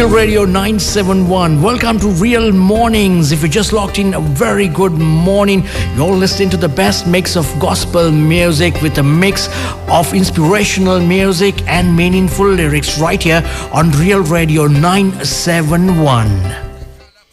Real Radio 971. Welcome to Real Mornings. If you just locked in, a very good morning. You're listening to the best mix of gospel music with a mix of inspirational music and meaningful lyrics right here on Real Radio 971.